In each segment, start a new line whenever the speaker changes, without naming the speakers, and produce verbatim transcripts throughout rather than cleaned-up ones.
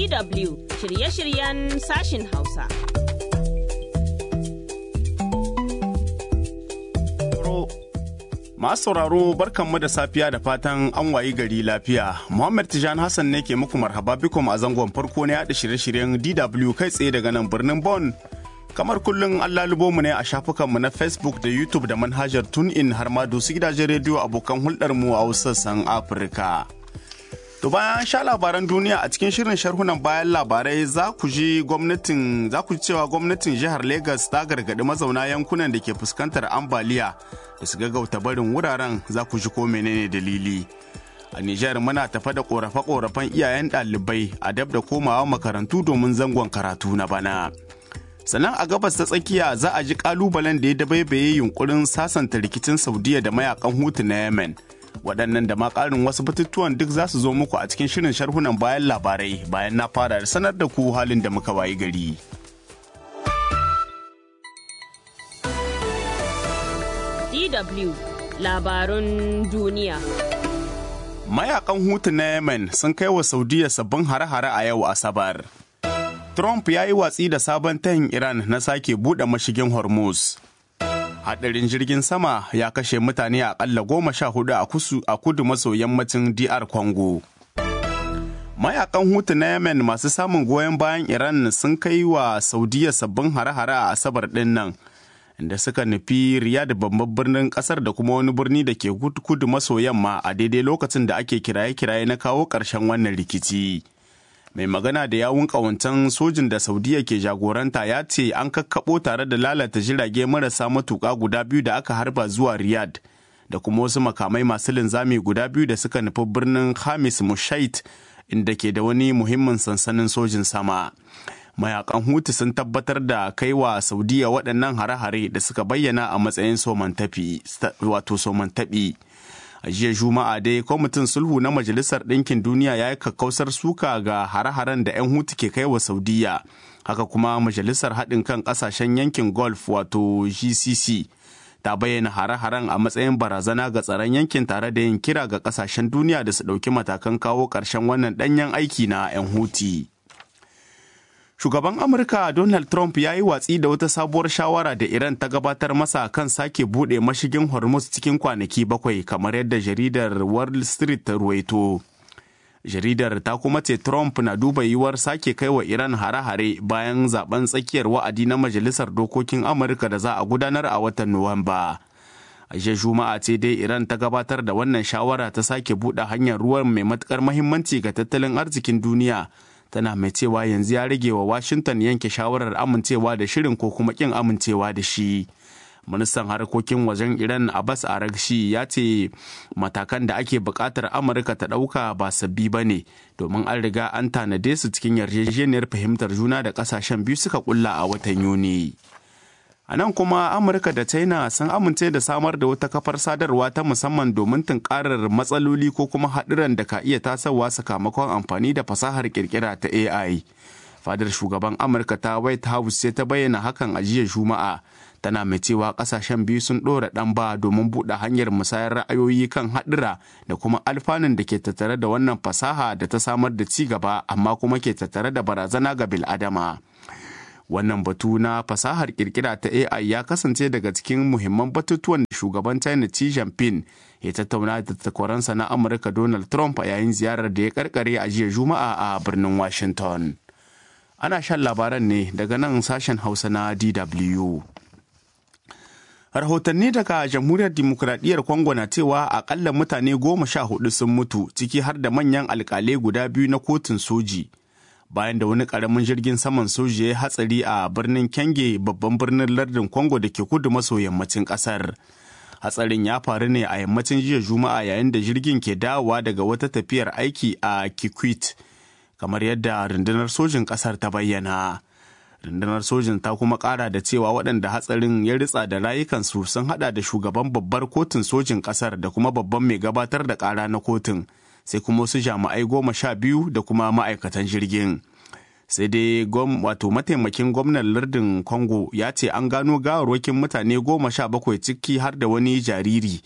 D W shirye-shiryen sashin Hausa.
Masu sauraro barkanmu da safiya da fatan an wayi gari lafiya. Muhammad Tijan Hassan ne ke muku marhaba bikum a zangon farko na yaɗa shirye-shiryen D W kai tsaye daga nan birnin Bonn. Kamar kullum an lalubo mu ne a shafukanmu na Facebook da YouTube da manhajar TuneIn har ma dosu gidajen rediyo abokan hulɗarmu a wasu sassan Afirka. To bayan sha labaran duniya a cikin shirin sharhunan bayan labarai za ku ji gwamnatin za ku ji cewa gwamnatin jihar Lagos ta gargaɗi mazauna yankunan da ke fuskantar ambaliya da su gaggauta barin wuraren, za ku ji ko menene dalili. A Nijar muna tafa da korafe-korafen iyayen ɗalibai a dab da komawa makarantu domin zangon karatu na bana. Sannan a gabas ta tsakiya za a ji kalubalen da ya dabaibaye yunkurin sasanta rikicin Saudiya da mayakan Hutu na Yemen. Waɗannan da ma ƙarin wasu batutuwan duk za su zo muku a cikin shirin sharhunan bayan labarai bayan na fara da sanar da ku halin da muka wayi gari.
D W labarun duniya.
Mayakan Hutu na Yemen sun kai wa Saudiya sabbin hare-hare a yau Asabar. Trump ya yi watsi da sabon tayin Iran na sake buɗe mashigin Hormuz. Hadarin jirgin sama ya kashe mutane akalla goma sha hudu a kudu maso yammacin D R Congo. Mayakan Hutu na Yemen masu samun goyon bayan Iran sun kai wa Saudiya sabbin hare-hare a Asabar ɗin nan, inda suka nufi Riyadh babban birnin ƙasar da kuma wani birni da ke kudu maso yamma a daidai lokacin da ake kiraye-kiraye na kawo ƙarshen wannan rikici. Mai magana da yawun ƙawancen sojin da Saudiya ke jagoranta ya ce an kakkaɓo tare da lalata jirage marasa matuƙa guda biyu da aka harba zuwa Riyadh da kuma wasu makamai masu linzami guda biyu da suka nufi birnin Khamis Mushait inda ke da wani muhimmin sansanin sojin sama. Mayakan Hutu sun tabbatar da kaiwa Saudiya waɗannan hare-hare da suka bayyana a matsayin somantaɓi. A jiya Juma'a dai kwamitin sulhu na Majalisar Ɗinkin Duniya ya yi kakkausar suka ga hare-haren da 'yan Hutu ke kai wa Saudiya. Haka kuma Majalisar Haɗin kan Ƙasashen Yankin Gulf wato G C C ta bayyana hare-haren a matsayin barazana ga tsaron yankin tare da yin kira ga ƙasashen duniya da su ɗauki matakan kawo ƙarshen wannan ɗanyen aiki na 'yan Huti. Shugaban Amurka Donald Trump ya yi watsi da wata sabuwar shawara da Iran ta gabatar masa kan sake buɗe mashigin Hormuz cikin kwanaki bakwai kamar yadda jaridar Wall Street ta ruwaito. Jaridar ta kuma ce Trump na duba yiwuwar sake kai wa Iran hare-hare bayan zaben tsakiyar wa'adi na Majalisar Dokokin Amurka da za a gudanar a watan Nuwamba. A jiya Juma'a ce dai Iran ta gabatar da wannan shawara ta sake buɗe hanyar ruwan mai matuƙar muhimmanci ga tattalin arzikin duniya. Tana mai cewa yanzu ya rage wa Washington yanke shawarar amincewa da shirin ko kuma kin amincewa da shi. Ministan harkokin wajen Iran Abbas Araghchi ya ce matakan da ake buƙatar Amurka ta ɗauka ba sabbi ba ne, domin an riga an tanade su cikin yarjejeniyar fahimtar juna da ƙasashen biyu suka ƙulla a watan Yuni. A nan kuma Amurka da China sun amince da samar da wata kafar sadarwa ta musamman domin tunkarar matsaloli ko kuma haɗuran da ka iya tasowa sakamakon amfani da fasahar kirkira ta A I. Fadar shugaban Amurka ta White House sai ta bayyana hakan a jiya Juma'a. Tana mai cewa ƙasashen biyu sun ɗora ɗan ba domin buɗe hanyar musayar ra'ayoyi kan haɗura da kuma alfanun da ke tattare da wannan fasaha da ta samar da ci gaba amma kuma ke tattare da barazana ga bil'adama. Wannan batu na fasahar kirkira ta A I ya kasance daga cikin muhimman batutuwan da shugaban China Xi Jinping ya tattauna da takwaransa na Amurka Donald Trump a yayin ziyarar da ya karkare a jiya Juma'a a birnin Washington. Ana shan labaran ne daga nan sashen Hausa na D W. Rahotanni daga Jamhuriyar Dimokuraɗiyyar Congo na cewa akalla mutane goma sha hudu sun mutu, ciki har da manyan alkalai guda biyu na kotun soji. Bayan da wani ƙaramin jirgin saman soji ya hatsari a birnin Kenge babban birnin lardin Congo da ke kudu maso yammacin ƙasar. Hatsarin ya faru ne a yammacin jiya Juma'a yayin da jirgin ke dawowa daga wata tafiyar aiki a Kikwit, kamar yadda rundunar sojin ƙasar ta bayyana. Rundunar sojin ta kuma ƙara da cewa waɗanda hatsarin ya ritsa da rayukansu sun haɗa da shugaban babbar kotun sojin ƙasar da kuma babban mai gabatar da ƙara na kotun. Sai kuma wasu jami'ai goma sha biyu da kuma ma'aikatan jirgin. Sai dai wato mataimakin gwamnan lardin Congo ya ce an gano gawarwakin mutane goma sha bakwai ciki har da wani jariri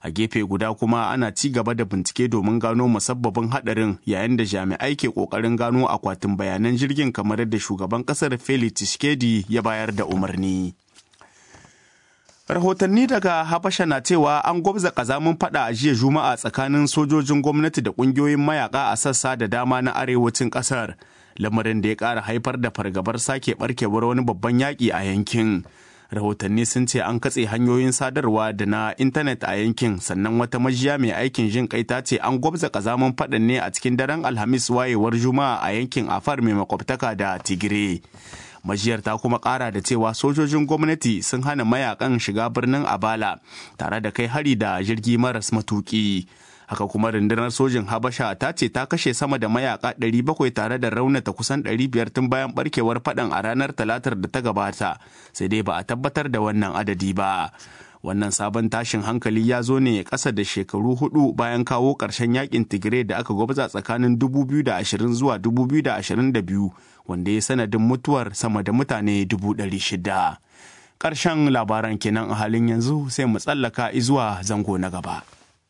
A gefe guda kuma ana ci gaba da bincike domin gano musabbabin haɗarin yayin da jami'ai ke ƙoƙarin gano akwatin bayanan jirgin kamar yadda shugaban ƙasar Felix Tshisekedi ya bayar da umarni. Rahotanni daga Habasha na cewa an gwabza kazamin fada a jiya Juma'a tsakanin sojojin gwamnati da kungiyoyin mayaka a sassa da dama na arewacin kasar, lamarin da ya ƙara haifar da fargabar sake barkewar wani babban yaƙi a yankin. Rahotanni sun ce an katse hanyoyin sadarwa da na intanet a yankin, sannan wata majiya mai aikin jin kai ta ce an gwabza kazamin fadan ne a cikin daren Alhamis wayewar Juma'a a yankin Afar mai makwabtaka da Tigire. Majiyar ta kuma kara da cewa sojojin gwamnati sun hana mayakan shiga birnin Abala tare da kai hari da jirgi maras matuki. Haka kuma rundunar sojin Habasha ta ce ta kashe sama da mayaka ɗari bakwai tare da raunata kusan ɗari biyar tun bayan barkewar faɗan a ranar Talatar da ta gabata, sai dai ba a tabbatar da wannan adadi ba. Wannan sabon tashin hankali ya zo ne ƙasa da shekaru hudu bayan kawo ƙarshen yakin Tigray da aka gwabza tsakanin dubu biyu da ashirin zuwa dubu biyu da ashirin da biyu, wanda ya sanadin mutuwar sama da mutane dubu ɗari shida. Ƙarshen labaran kenan a halin yanzu, sai mu tsallaka zuwa zango na gaba.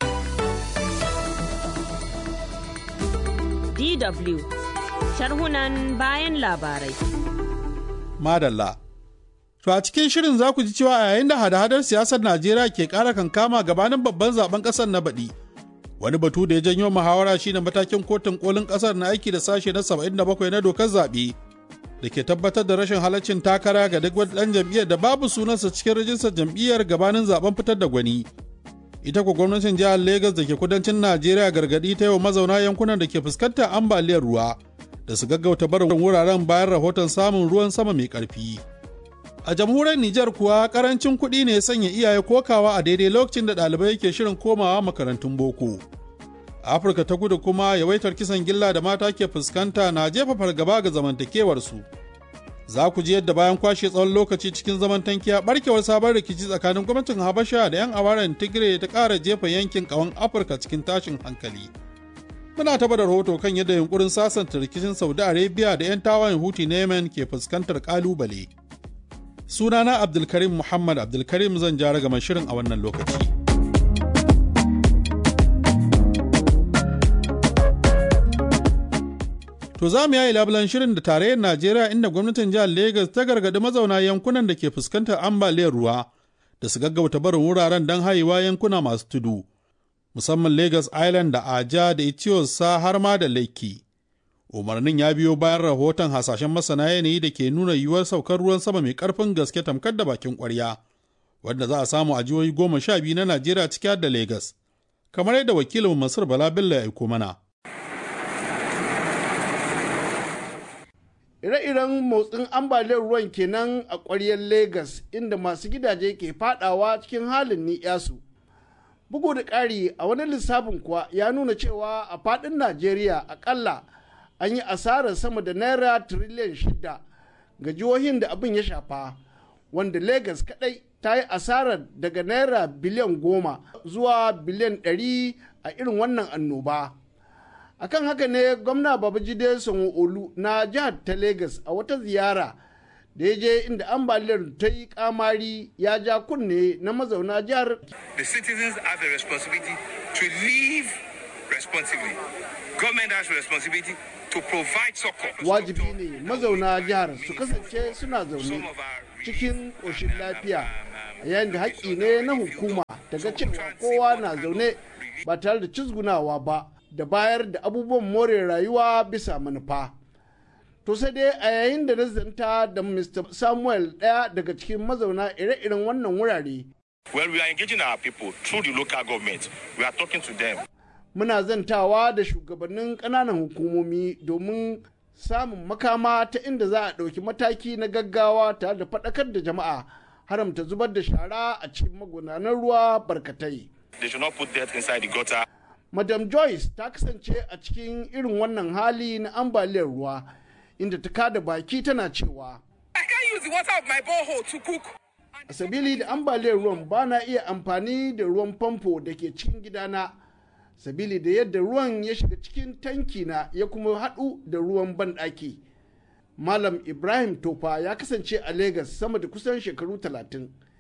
D W sharhunan bayan labarai.
Madalla. To a cikin shirin za ku ji cewa a yayin da hada-hadar siyasar Najeriya ke ƙara kankama gabanin babban zaben ƙasar na baɗi, wani batu da ya janyo muhawara shine matakin kotun kolin ƙasar na aiki da sashe na saba'in da bakwai na dokar zaɓe da ke tabbatar da rashin halaccin takara ga duk wani ɗan jam'iyyar da babu sunansa cikin rajistar jam'iyyar gabanin zaben fitar da gwani. Ita ko gwamnatin jihar Legas da ke kudancin Najeriya gargaɗi ta yau mazauna yankunan da ke fuskantar ambaliyar ruwa da su gaggauta barin wuraren bayan rahoton samun ruwan sama mai ƙarfi. A jamhuriyar Nijar kuwa karancin kuɗi ne sanya iyaye kokawa a daidai lokacin da ɗalibai ke shirin komawa makarantun boko. A Afirka ta kudu kuma yawaitar kisan gilla da mata ke fuskanta na jefa fargaba ga zamantakewarsu. Za ku ji yadda bayan kwashe tsawon lokaci cikin zaman tankiya barkewar sabon rikici tsakanin gwamnatin Habasha da 'yan awaren Tigray ta ƙara jefa yankin ƙawan Afirka cikin tashin hankali. Muna taba da rahoto kan yadda yunkurin sasanta rikicin Saudi Arabia da 'yan tawayen Houthi na Yemen ke fuskantar ƙalubale. Sunana Abdulkarim Muhammad Abdulkarim zan jara gaban shirin a wannan lokaci. To za mu yayi labulan shirin da tarayyar Najeriya inda gwamnatin jihar Legas ta gargadi mazauna yankunan da ke fuskantar ambaliyar ruwa da su gaggauta barin wuraren don hayewa yankuna masu tudu, musamman Legas Island da Aja da Itiosa har ma da Lekki. Umarnin ya biyo bayan rahoton hasashen masana yanayi da ke nuna yiwuwar saukar ruwan sama mai karfin gaske tamkar da bakin kwarya, wanda za a samu a jihohi goma sha biyu na Najeriya ciki har da Legas, kamar yadda wakilin Masar Bala Bello ya aiko mana.
Ire-iren motsin ambaliyar ruwan kenan a ƙwaryar Legas, inda masu gidaje ke fadawa cikin halin ni'yasu. Bugu da ƙari, a wani lissafin kuwa ya nuna cewa a faɗin Najeriya akalla an yi asarar sama da naira tiriliyan shida ga jihohin da abin ya shafa, wanda Legas kadai ta yi asarar daga naira biliyan goma zuwa biliyan ɗari a irin wannan annoba. Akan haka ne gwamna Babajide Sanwo-Olu na jihar ta Legas a wata ziyara da ya je inda ambaliyar ta yi kamari ya ja kunne na mazauna jihar.
The citizens have a responsibility to live responsibly. Government has a responsibility to provide support.
Wajibi ne mazauna jihar su kasance suna zaune cikin ƙoshin lafiya, yayin da haƙƙi ne na hukuma daga cewa kowa na zaune ba tare da cizgunawa ba da bayar da abubuwan more rayuwa bisa manufa. To sai dai a yayin da na zanta da Mister Samuel ɗaya daga cikin mazauna ire-iren wannan wurare.
Well, we are engaging our people through the local government. We are talking to them.
Muna zantawa da shugabannin ƙananan hukumomi domin samun makama ta inda za a ɗauki mataki na gaggawa tare da faɗakar da jama'a haramta zubar da shara a cikin magudanan ruwa barkatai.
They should not put death inside the gutter.
Madam Joyce ta kasance a cikin irin wannan hali na ambaliyar ruwa, inda ta kada baki tana cewa,
I can't use the water of my borehole to cook.
A sabili da ambaliyar ruwan ba na iya amfani da ruwan famfo da ke cikin gidana, sabili da yadda ruwan ya shiga cikin tanki na ya kuma haɗu da ruwan banɗaki. Malam Ibrahim Tofa ya kasance a Legas sama da kusan shekaru talatin.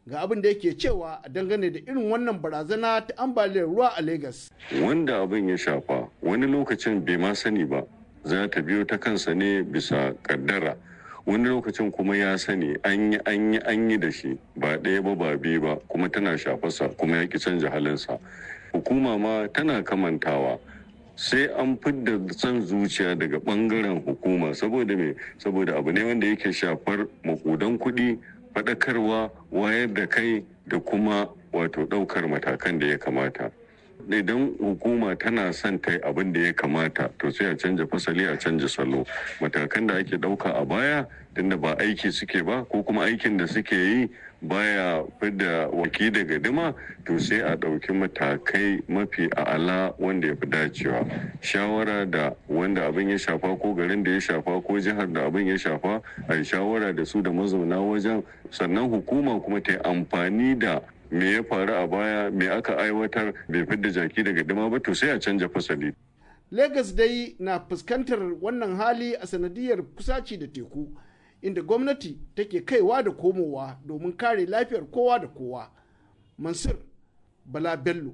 ga abin da yake cewa a dangane da irin wannan barazana ta ambaliyar ruwa a Legas.
Wanda abin ya shafa wani lokacin bai ma sani ba, za ta biyo ta kansa ne bisa kaddara. Wani lokacin kuma ya sani an yi an yi an yi da shi ba ɗaya ba ba biyu ba, kuma tana shafarsa kuma ya ki canja halinsa. Hukuma ma tana kamantawa. Sai an fidda son zuciya daga bangaren hukuma, saboda me saboda abu ne wanda yake shafar makudan kuɗi, faɗakarwa, wayar da kai da kuma wato ɗaukar matakan da ya kamata. Idan hukuma tana son ta yi abin da ya kamata, to sai a canja fasali, a canja salo. Matakan da ake ɗauka a baya tunda ba aiki suke ba, ko kuma aikin da suke yi baya fidda waki daga dima, to sai a ɗauki matakai mafi a'ala wanda ya fi dacewa. Shawara da wanda abin ya shafa ko garin da ya shafa ko jihar da abin ya shafa, a yi shawara da su da mazauna wajen, sannan hukuma kuma ta yi amfani da me ya faru a baya, me aka aiwatar, bai fidda jaki daga dima ba, to sai a canja fasali.
Legas dai na fuskantar wannan hali a sanadiyar kusaci da teku, inda gwamnati take kaiwa da komowa domin kare lafiyar kowa da kowa. Mansur Bala Bello,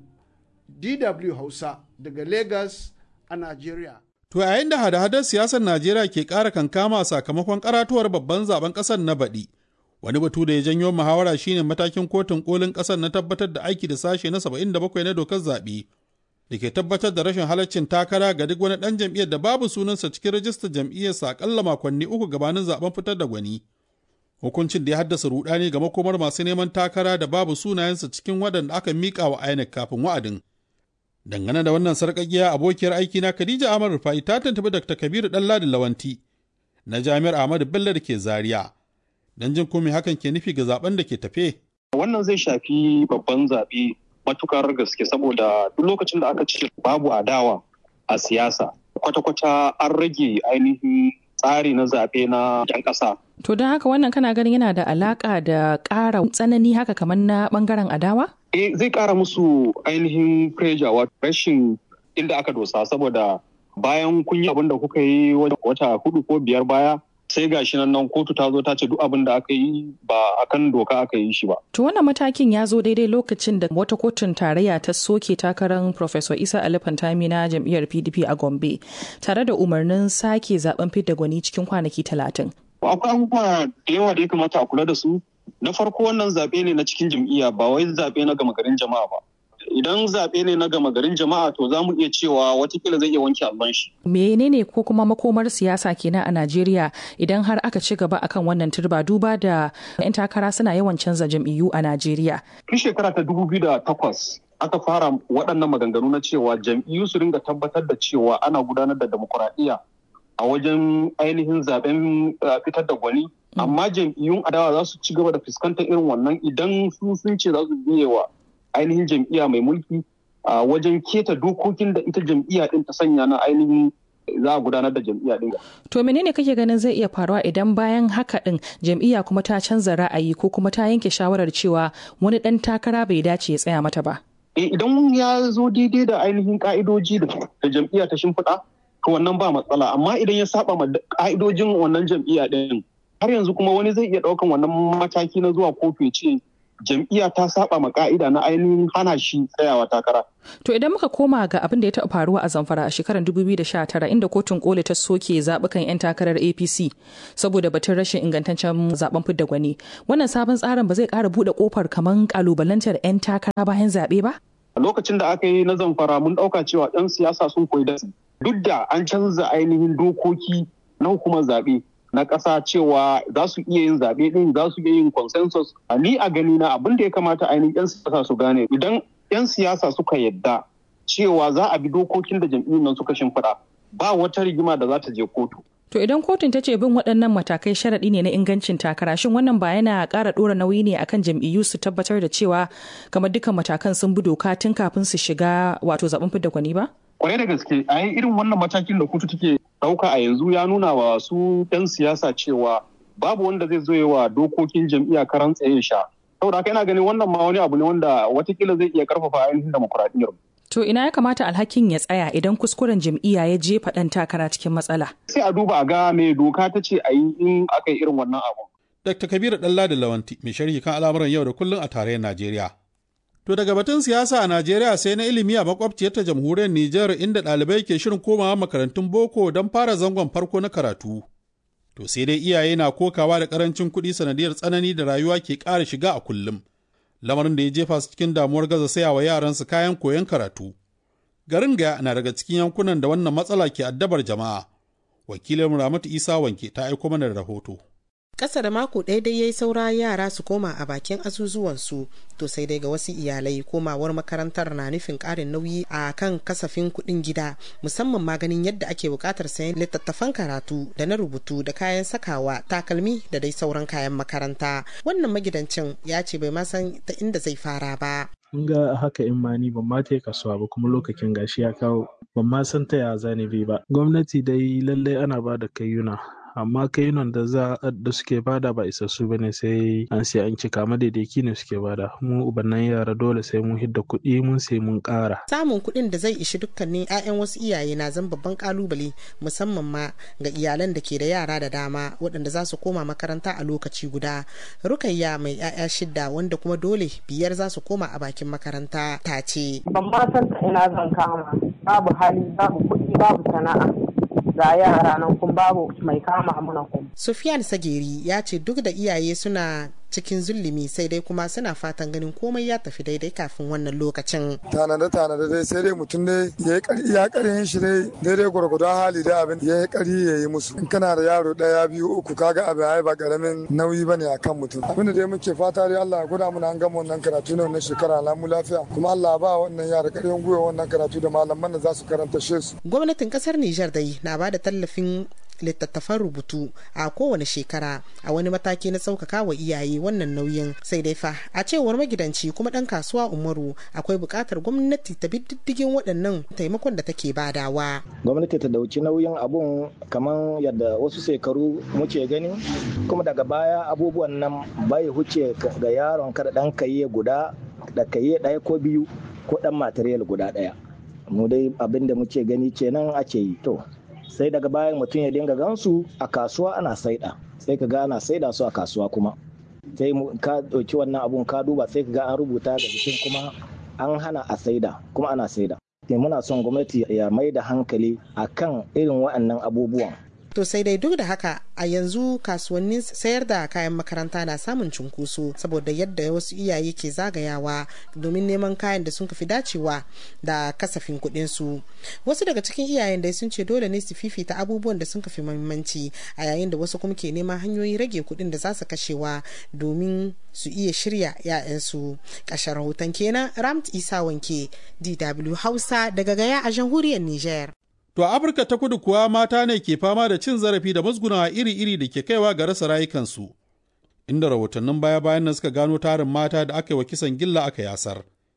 D W Hausa daga Legas a Najeriya.
To yayin da hada-hadar siyasar Najeriya ke ƙara kankama sakamakon karatuwar babban zaben ƙasar na baɗi, wani batu da ya janyo muhawara shine matakin kotun kolin ƙasar na tabbatar da aiki da sashe na saba'in da bakwai na dokar zaɓe da ke tabbatar da rashin halaccin takara ga duk wani ɗan jam'iyyar da babu sunansa cikin rajistar jam'iyyarsa akalla makonni uku gabanin zaben fitar da gwani. Hukuncin da ya haddasa rudani ga makomar masu neman takara da babu sunayensa cikin waɗanda aka miƙa wa I N E C kafin wa'adin. Dangane da wannan sarƙaƙiya, abokiyar aikina Khadija Ahmad Rufai ta tantabi Dakta Kabiru Ɗanladi Lawanti na Jami'ar Ahmadu Bello da ke Zaria don jin komai hakan ke nufi ga zaben da ke tafe.
Wannan zai shafi babban zaɓe matukar gaske, saboda duk lokacin da aka ce babu adawa a siyasa, kwata-kwata an rage ainihin tsari na zaɓe na ƴan ƙasa.
To don haka wannan kana ganin yana da alaƙa da ƙara tsanani haka kamar na ɓangaren adawa?
Eh, zai ƙara musu ainihin pressure, wato rashin inda aka dosa, saboda bayan kun yi abin da kuka yi wata hudu ko biyar baya, sai ga shi nan kotu ta zo ta ce duk abin da aka yi ba a kan doka aka yi shi ba.
To wannan matakin ya zo daidai lokacin da wata kotun tarayya ta soke takarar Professor Isa Ali Fantami na jam'iyyar P D P a Gombe tare da umarnin sake zaben fidda gwani cikin kwanaki talatin.
Akwai abubuwa da yawa da ya kamata a kula da su. Na farko, wannan zaɓe ne na cikin jam'iyya, ba wai zaɓe na gama garin jama'a ba. Idan zaɓe ne na gama garin jama'a, to za mu iya cewa watakila zai iya wanke allon shi.
Menene ko kuma makomar siyasa kenan a Najeriya idan har aka ci gaba akan wannan turba, duba da 'yan takara suna yawan canza jam'iyyu a Najeriya?
Tun shekara ta dubu biyu da takwas aka fara waɗannan maganganu na cewa jam'iyyu su ringa tabbatar da cewa ana gudanar da demokuraɗiyya a wajen ainihin zaɓen fitar da gwani. Amma jam'iyyun adawa za su ci gaba da fuskantar irin wannan idan su sun ce za su biye wa ainihin jam'iyya mai mulki a wajen keta dokokin da ita jam'iyya din ta sanya na ainihin za a gudanar da jam'iyya din.
To menene kake ganin zai iya faruwa idan bayan haka din jam'iyya kuma ta canza ra'ayi ko kuma ta yanke shawarar cewa wani dan takara bai dace ya tsaya mata ba?
Eh, idan ya zo daidai da ainihin ka'idoji da jam'iyya ta shimfiɗa, to wannan ba matsala. Amma idan ya saba ma ka'idojin wannan jam'iyya din, har yanzu kuma wani zai iya ɗaukan wannan mataki na zuwa kotu ya ce jam'iyya ta saba ma ka'ida na ainihin hana shi tsayawa takara.
To idan muka koma ga abin da ya taɓa faruwa a Zamfara a shekarar dubu biyu da sha tara, inda kotun koli ta soke zaɓukan 'yan takarar A P C saboda batun rashin ingantaccen zaben fidda gwani, wannan sabon tsarin ba zai ƙara buɗe ƙofar kamar ƙalubalantar 'yan takara bayan zaɓe ba?
A lokacin da aka yi na Zamfara mun ɗauka cewa 'yan siyasa sun koyi da duk da an canza ainihin dokoki na hukumar zaɓe na ƙasa cewa za su iya yin zaɓe ɗin, za su iya yin consensus. A ni a gani na abin da ya kamata ainihin 'yan siyasa su gane, idan 'yan siyasa suka yadda cewa za a bi dokokin da jam'iyyun nan suka shimfiɗa, ba wata rigima da za ta je kotu.
To idan kotun ta ce bin waɗannan matakai sharaɗi ne na ingancin takara, shin wannan ba yana ƙara ɗora nauyi ne akan jam'iyyu su tabbatar da cewa kamar dukkan matakan sun bi doka tun kafin su shiga wato zaɓen fidda gwani ba?
Kwarai da gaske, a yi irin wannan matakin da kotu take ɗauka a yanzu ya nuna wa su 'yan siyasa cewa babu wanda zai zo wa dokokin jam'iyya karan tsaye sha. Saboda haka ina ganin wannan ma wani abu ne wanda watakila zai iya karfafa ainihin demokuraɗiyyar.
To ina ya kamata alhakin ya tsaya idan kuskuren jam'iyya ya jefa ɗan takara cikin matsala?
Sai a duba a ga me doka ta ce a yi in aka yi irin wannan abu.
Dakta Kabiru Ɗanladi Lawanti mai sharhi kan al'amuran yau da kullum a tarayyar Najeriya. To daga batun siyasa a Najeriya sai na ilimi a makwabciyar ta jamhuriyar Nijar inda ɗalibai ke shirin komawa makarantun boko don fara zangon farko na karatu. To sai dai iyaye na kokawa da ƙarancin kuɗi sanadiyar tsanani da rayuwa ke ƙara shiga a kullum. Lamarin da ya jefa su cikin damuwar gaza saya wa yaransu kayan koyon karatu. Garin Gaya na daga cikin yankunan da wannan matsala ke addabar jama'a. Wakilin Ramatu Isa Wanke ta aiko mana da rahoto.
Ƙasa da mako ɗaya dai yayi saura yara su koma a bakin azuzuwansu, to sai dai ga wasu iyalai komawar makarantar na nufin ƙarin nauyi a kan kasafin kuɗin gida, musamman maganin yadda ake buƙatar sayan littattafan karatu da na rubutu da kayan sakawa, takalmi da dai sauran kayan makaranta. Wannan magidancin ya ce bai ma san ta inda zai fara ba.
Mun ga haka in ma ni ban ma ta kasuwa ba kuma lokacin gashi ya kawo ban ma san ta ya zani bi ba. Gwamnati dai lallai ana ba da kayyuna amma kayunan da za da suke bada ba isassu bane sai an sai an cika madaidaki ne suke bada. Mu ubannan yara dole sai mun hidda kuɗi mun sai mun ƙara.
Samun kuɗin da zai ishi dukkanin 'ya'yan wasu iyaye na zan babban kalubale musamman ma ga iyalan da ke da yara da dama waɗanda za su koma makaranta a lokaci guda. Rukayya mai 'ya'ya shidda wanda kuma dole biyar za su koma a bakin makaranta ta ce.
Ban ma san ta ina zan kama, babu hali, babu kuɗi, babu sana'a. Ga yara nan kun babu mai kama mana kun.
Sufiyan Sageri ya ce duk da iyaye suna cikin zulumi sai dai kuma suna fatan ganin komai ya tafi daidai kafin wannan lokacin.
Tanada tanada dai sai dai mutum dai ya yi ya karin shi dai daidai gwargwadon hali da abin ya yi kari ya yi musu. In kana da yaro ɗaya biyu uku kaga abin ai ba karamin nauyi bane akan mutum. Abin da dai muke fata dai Allah ya gwada mana an gama wannan karatu na wannan shekara lamu lafiya kuma Allah ba wannan yara karin gwiwa wannan karatu da malaman da za su karanta shi su.
Gwamnatin kasar Nijar dai na ba da tallafin littattafan rubutu a kowane shekara a wani mataki na sauƙaƙa wa iyaye wannan nauyin, sai dai fa a cewar magidanci kuma ɗan kasuwa Umaru akwai buƙatar gwamnati ta bi diddigin waɗannan taimakon da take badawa.
Gwamnati ta dauki nauyin abun kamar yadda wasu shekaru muke gani, kuma daga baya abubuwan nan bai huce ga yaron kada ɗan kaye guda da kaye ɗaya ko biyu ko ɗan material guda ɗaya. Mu dai abin da muke gani kenan ake yi to. Sai daga bayan mutum ya dinga gansu a kasuwa ana saida, sai ka ga ana saida su a kasuwa kuma sai ka ɗauki wannan abun ka duba sai ka ga an rubuta ga jikin kuma an hana a saida kuma ana saida. Muna son gwamnati ya mai da hankali akan irin waɗannan abubuwan.
To sai dai duk da haka a yanzu kasuwannin sayar da kayan makaranta na samun cunkoso saboda yadda wasu iyaye ke zagayawa domin neman kayan da sun fi dacewa da kasafin kuɗin su. Wasu daga cikin iyayen dai sun ce dole ne su fifita abubuwan da sun fi muhimmanci a yayin da wasu kuma ke neman hanyoyin rage kuɗin da za su kashewa domin su iya shirya 'ya'yansu. Ƙarshen rahoton kenan, Ramt Isa Wanke, D W Hausa daga Gaya a jamhuriyar Nijar.
To a Afirka ta kudu kuwa mata ne ke fama da cin zarafi da musgunawa iri-iri da ke kaiwa ga rasa rayukansu, inda rahotannin baya-bayan nan suka gano tarin mata da aka yi wa kisan gilla aka yasar.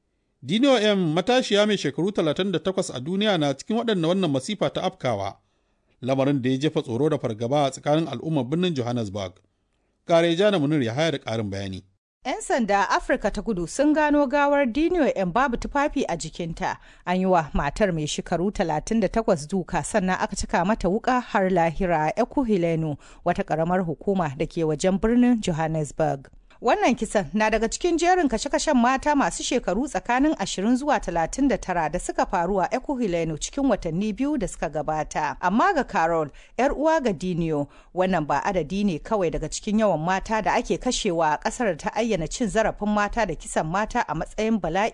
Dino M matashiya mai shekaru talatin da takwas a duniya na cikin waɗanda wannan masifa ta afkawa, lamarin da ya jefa tsoro da fargaba a tsakanin al'ummar birnin Johannesburg. Kare Jana Munir ya haya da ƙarin bayani.
'Yan sanda a Afirka ta kudu sun gano gawar Dino M babu tufafi a jikinta. An yi wa matar mai shekaru talatin da takwas duka sannan aka cika mata wuka har lahira a Ekurhuleni, wata karamar hukuma da ke wajen birnin Johannesburg. Wannan kisan na daga cikin jerin kashe-kashen mata masu shekaru tsakanin ashirin zuwa talatin da tara da suka faru a Ekurhuleni cikin watanni biyu da suka gabata. Amma ga Carol, 'yar uwa ga Dino, wannan ba adadi ne kawai daga cikin yawan mata da ake kashewa a kasar ta ayyana cin zarafin mata da kisan mata a matsayin bala'i